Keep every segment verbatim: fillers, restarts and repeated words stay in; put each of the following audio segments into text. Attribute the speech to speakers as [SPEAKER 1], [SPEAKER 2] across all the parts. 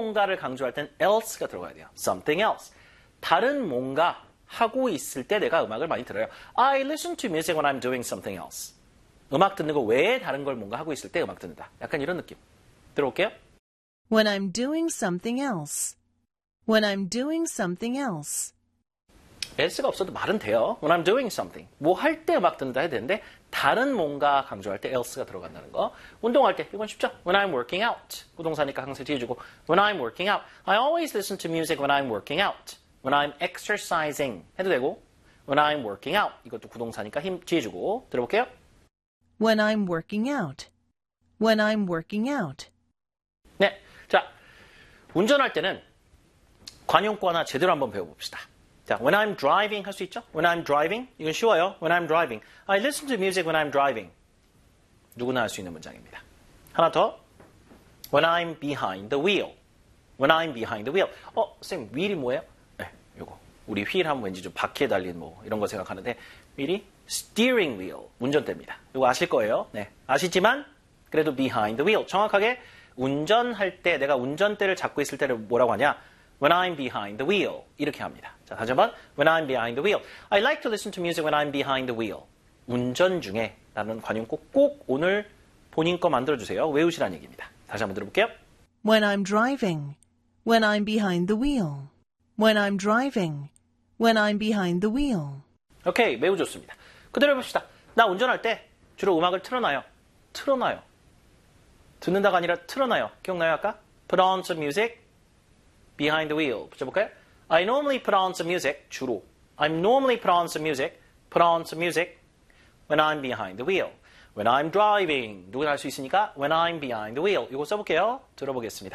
[SPEAKER 1] 뭔가를 강조할 땐 else가 들어가야 돼요. something else. 다른 뭔가 하고 있을 때 내가 음악을 많이 들어요. I listen to music when I'm doing something else. 음악 듣는 거 외에 다른 걸 뭔가 하고 있을 때 음악 듣는다. 약간 이런 느낌. 들어볼게요.
[SPEAKER 2] When I'm doing something else. When I'm doing something else.
[SPEAKER 1] else가 없어도 말은 돼요. When I'm doing something. 뭐 할 때 음악 듣는다 해야 되는데 다른 뭔가 강조할 때 else가 들어간다는 거. 운동할 때 이건 쉽죠. When I'm working out. 부동사니까 항상 뒤에 주고 When I'm working out. I always listen to music when I'm working out. When I'm exercising 해도 되고 When I'm working out. 이것도 부동사니까 힘 뒤에 주고 들어볼게요.
[SPEAKER 2] When I'm working out. When I'm working out.
[SPEAKER 1] 네. 자, 운전할 때는 관용구 하나 제대로 한번 배워봅시다. 자, when I'm driving 할 수 있죠? When I'm driving. 이건 쉬워요. When I'm driving. I listen to music when I'm driving. 누구나 할 수 있는 문장입니다. 하나 더. When I'm behind the wheel. When I'm behind the wheel. 어, 쌤, wheel이 뭐예요? 네, 요거. 우리 휠 하면 왠지 좀 바퀴에 달린 뭐 이런 거 생각하는데 wheel이 steering wheel. 운전대입니다. 이거 아실 거예요. 네, 아시지만 그래도 behind the wheel. 정확하게 운전할 때 내가 운전대를 잡고 있을 때를 뭐라고 하냐? When I'm behind the wheel. 이렇게 합니다. 자, 다시 한번. When I'm behind the wheel. I like to listen to music when I'm behind the wheel. 운전 중에 라는 관용구 꼭 오늘 본인 거 만들어주세요. 외우시라는 얘기입니다. 다시 한번 들어볼게요.
[SPEAKER 2] When I'm driving. When I'm behind the wheel. When I'm driving. When I'm behind the wheel.
[SPEAKER 1] 오케이, 매우 좋습니다. 그대로 해봅시다. 나 운전할 때 주로 음악을 틀어놔요. 틀어놔요. 듣는다가 아니라 틀어놔요. 기억나요 아까? Put on some music behind the wheel. 붙여볼까요? I normally put on some music. 주로. I normally put on some music. Put on some music when I'm behind the wheel. When I'm driving. 누구나 할 수 있으니까 when I'm behind the wheel. 이거 써볼게요. 들어보겠습니다.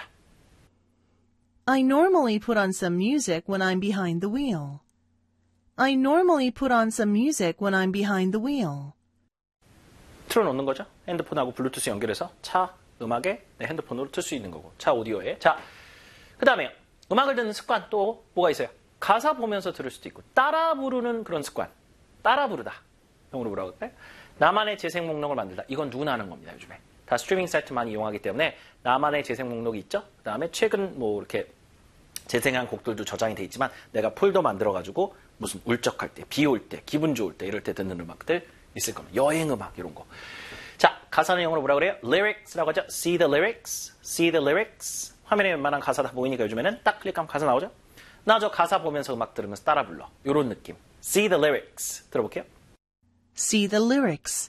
[SPEAKER 2] I normally put on some music when I'm behind the wheel. I normally put on some music when I'm behind the wheel.
[SPEAKER 1] 틀어놓는 거죠. 핸드폰하고 블루투스 연결해서 차 음악에 내 핸드폰으로 틀 수 있는 거고 차 오디오에. 자, 그 다음에 음악을 듣는 습관 또 뭐가 있어요? 가사 보면서 들을 수도 있고 따라 부르는 그런 습관. 따라 부르다. 영어로 뭐라고 할까요? 나만의 재생 목록을 만들다. 이건 누구나 하는 겁니다. 요즘에. 다 스트리밍 사이트 많이 이용하기 때문에 나만의 재생 목록이 있죠. 그 다음에 최근 뭐 이렇게 재생한 곡들도 저장이 돼 있지만 내가 폴더 만들어가지고 무슨 울적할 때, 비 올 때, 기분 좋을 때 이럴 때 듣는 음악들 있을 겁니다. 여행 음악 이런 거. 자, 가사는 영어로 뭐라 그래요? lyrics라고 하죠. see the lyrics, see the lyrics. 화면에 웬만한 가사 다 보이니까 요즘에는 딱 클릭하면 가사 나오죠. 나 저 가사 보면서 음악 들으면서 따라 불러. 이런 느낌. see the lyrics. 들어볼게요.
[SPEAKER 2] See the lyrics.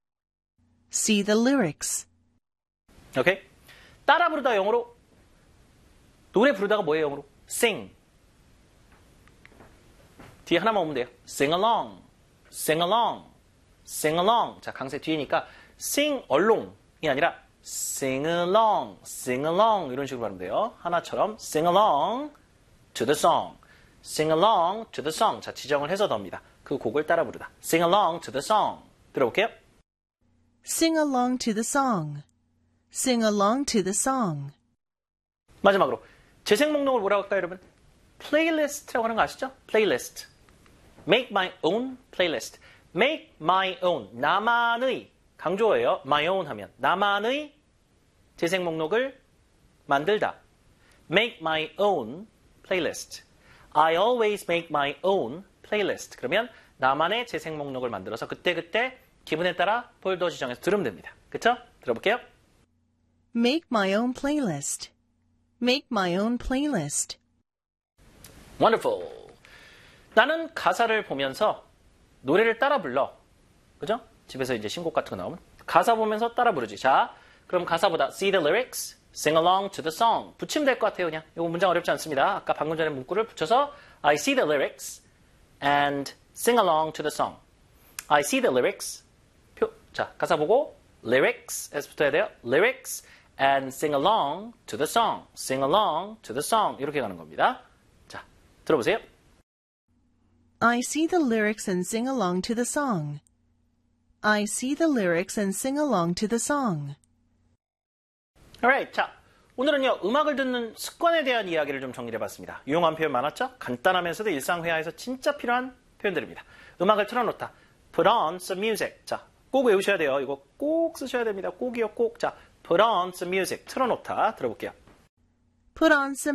[SPEAKER 2] See the lyrics.
[SPEAKER 1] 오케이? 따라 부르다 영어로 노래 부르다가 뭐예요 영어로? sing. 뒤에 하나만 오면 돼요. sing along, sing along, sing along. 자, 강세 뒤에니까 sing along이 아니라 sing along, sing along 이런 식으로 하면 돼요. 하나처럼 sing along to the song, sing along to the song. 자, 지정을 해서 넣습니다. 그 곡을 따라 부르다. sing along to the song. 들어볼게요.
[SPEAKER 2] Sing along to the song. Sing along to the song.
[SPEAKER 1] 마지막으로 재생 목록을 뭐라고 할까요, 여러분? 플레이리스트라고 하는 거 아시죠? 플레이리스트. Make my own playlist. Make my own. 나만의 강조예요. my own 하면 나만의 재생 목록을 만들다. Make my own playlist. I always make my own playlist. 그러면 나만의 재생 목록을 만들어서 그때그때 기분에 따라 폴더 지정해서 들으면 됩니다. 그쵸? 들어볼게요.
[SPEAKER 2] Make my own playlist. Make my own playlist.
[SPEAKER 1] Wonderful. 나는 가사를 보면서 노래를 따라 불러. 그죠? 집에서 이제 신곡 같은 거 나오면 가사 보면서 따라 부르지. 자, 그럼 가사보다 see the lyrics, sing along to the song. 붙이면 될 것 같아요, 그냥. 이거 문장 어렵지 않습니다. 아까 방금 전에 문구를 붙여서 I see the lyrics and sing along to the song. I see the lyrics. 표. 자, 가사 보고 lyrics 에서 붙어야 돼요. lyrics and sing along to the song. sing along to the song. 이렇게 가는 겁니다. 자, 들어보세요.
[SPEAKER 2] I see the lyrics and sing along to the song. I see the lyrics and sing along to the song.
[SPEAKER 1] Alright, 자, 오늘은요, 음악을 듣는 습관에 대한 이야기를 좀 정리해봤습니다. 유용한 표현 많았죠? 간단하면서도 일상회화에서 진짜 필요한 표현들입니다. 음악을 틀어놓다. Put on some music. 자, 꼭 외우셔야 돼요. 이거 꼭 쓰셔야 됩니다. 꼭이요, 꼭. 자, put on some music. 틀어놓다. 들어볼게요.
[SPEAKER 2] Put on some